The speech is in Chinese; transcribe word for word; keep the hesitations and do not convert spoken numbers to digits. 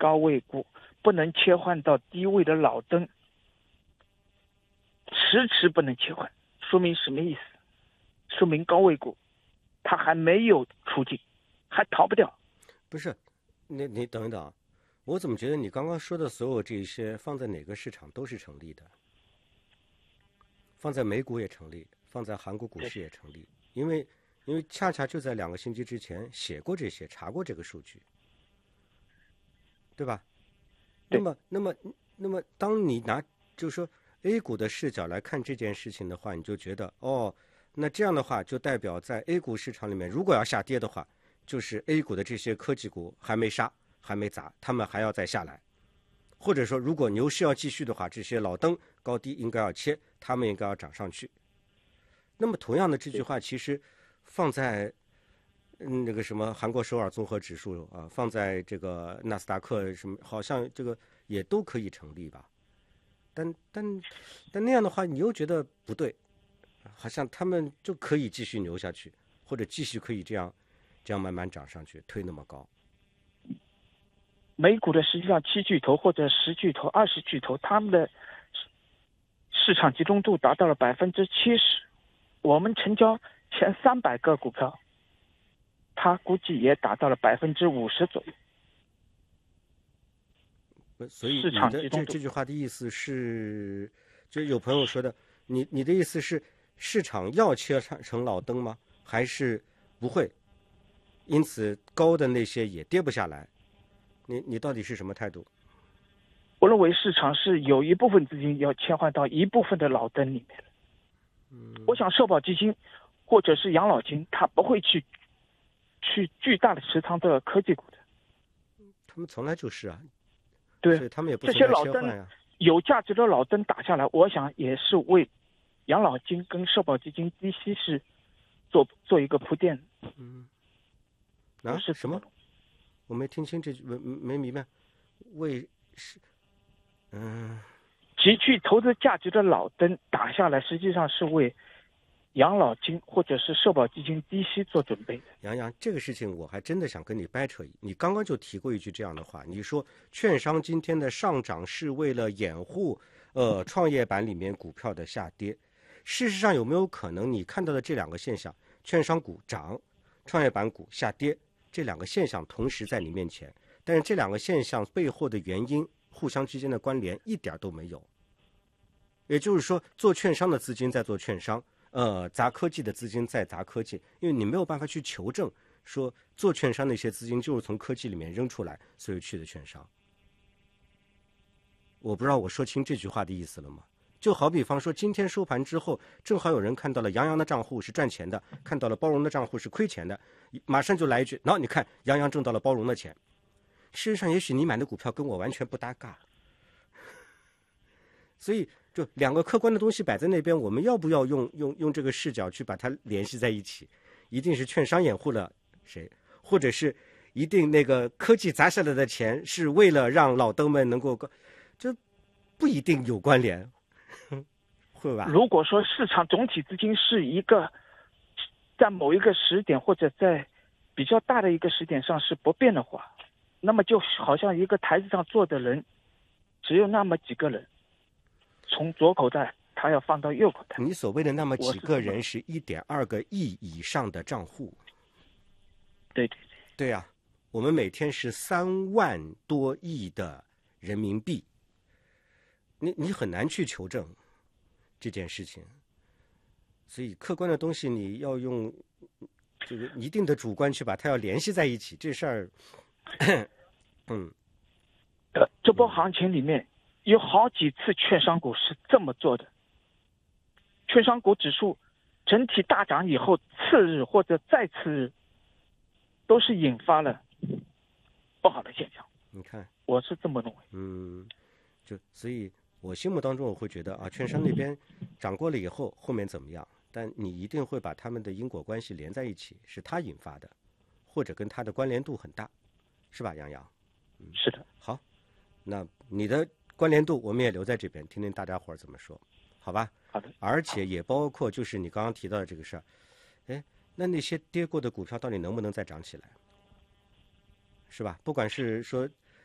高位股，不能切换到低位的老登，迟迟不能切换，说明什么意思？说明高位股它还没有出境，还逃不掉。 不是，你你等一等，我怎么觉得你刚刚说的所有这些放在哪个市场都是成立的？放在美股也成立，放在韩国股市也成立，因为因为恰恰就在两个星期之前写过这些，查过这个数据，对吧？ 对。 那么那么那么，当你拿就是说 A 股的视角来看这件事情的话，你就觉得哦，那这样的话就代表在 A 股市场里面，如果要下跌的话，就是 A 股的这些科技股还没杀，还没砸，他们还要再下来。或者说，如果牛市要继续的话，这些老登高低应该要切，他们应该要涨上去。那么，同样的这句话，其实放在嗯那个什么韩国首尔综合指数啊，放在这个纳斯达克什么，好像这个也都可以成立吧。但但但那样的话，你又觉得不对，好像他们就可以继续牛下去，或者继续可以这样这样慢慢涨上去，推那么高。 美股的实际上七巨头或者十巨头、二十巨头，他们的市场集中度达到了百分之七十。我们成交前三百个股票，它估计也达到了百分之五十左右。 所以你的这这句话的意思是，就有朋友说的，你你的意思是市场要切成老登吗？还是不会？因此高的那些也跌不下来。你你到底是什么态度？ 我认为市场是有一部分资金要切换到一部分的老登里面。嗯，我想社保基金或者是养老金，它不会去去巨大的持仓这个科技股的。 他们从来就是啊。 对， 所以他们也不这些老登有价值的老登打下来，我想也是为养老金跟社保基金低息是做做一个铺垫。 嗯，啊是什么？我没听清这句，没没明白。为是，嗯， 极具投资价值的老登打下来，实际上是为养老金或者是社保基金低息做准备的。 杨洋，这个事情我还真的想跟你掰扯。你刚刚就提过一句这样的话，你说券商今天的上涨是为了掩护呃创业板里面股票的下跌。事实上有没有可能你看到的这两个现象，券商股涨，创业板股下跌，这两个现象同时在你面前，但是这两个现象背后的原因互相之间的关联一点都没有。也就是说，做券商的资金在做券商，呃，砸科技的资金在砸科技，因为你没有办法去求证说做券商那些资金就是从科技里面扔出来，所以去的券商。我不知道我说清这句话的意思了吗？就好比方说，今天收盘之后，正好有人看到了杨洋的账户是赚钱的，看到了包容的账户是亏钱的，马上就来一句，那你看杨洋挣到了包容的钱。事实上，也许你买的股票跟我完全不搭嘎，所以就两个客观的东西摆在那边，我们要不要用用用这个视角去把它联系在一起？一定是券商掩护了谁，或者是一定那个科技砸下来的钱是为了让老登们能够，这不一定有关联。会吧？ 如果说市场总体资金是一个在某一个时点或者在比较大的一个时点上是不变的话，那么就好像一个台子上坐的人只有那么几个人，从左口袋他要放到右口袋。 你所谓的那么几个人是一点二个亿以上的账户。 对对对对啊，我们每天是三万多亿的人民币，你你很难去求证这件事情，所以客观的东西你要用这个一定的主观去把它要联系在一起，这事儿，嗯， 呃，这波行情里面有好几次券商股是这么做的，券商股指数整体大涨以后，次日或者再次日，都是引发了不好的现象。 你看， 我是这么认为。 嗯，就所以。我心目当中我会觉得啊，券商那边涨过了以后，后面怎么样？但你一定会把他们的因果关系连在一起，是他引发的，或者跟他的关联度很大，是吧，杨洋？ 嗯，是的。 好，那你的关联度我们也留在这边，听听大家伙儿怎么说，好吧？ 好的。 而且也包括就是你刚刚提到的这个事儿，哎，那那些跌过的股票到底能不能再涨起来？是吧？不管是说